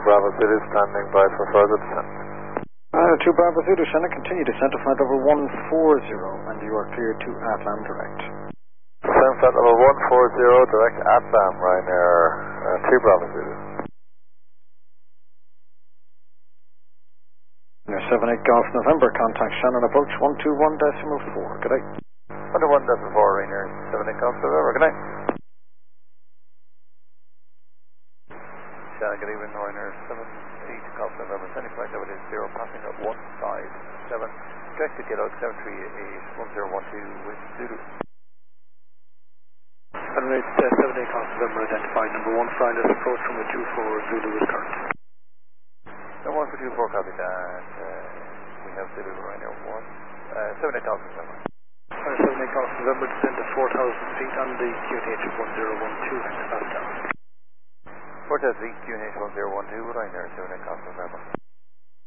Bravo Zulu, standing by for further descent. 2 Bravo Zulu, Shannon, continue descent to flight level 140, and you are cleared to ATLAM direct. Descent flight level 140, direct ATLAM, Ryanair 2 Bravo Zulu. 78 Golf November, contact Shannon, approach 121.4, good day. 121.4, Ryanair 78 Golf November, good night. Good evening, Ryanair 78 Golf November, sending flight level is 0, passing at 157, direct to Gillock 7381012 with Zulu. 78 Golf November, identified number 1, flying this approach from the 24 Zulu is current. Number 1 for 24, copy that. We have Zulu Ryanair 1, 78 Golf November. 78 Golf November, descend to 4,000 feet on the QNH 1012, and fast down. 4,000 feet, QNH 1012, Ryanair 78 Golf November.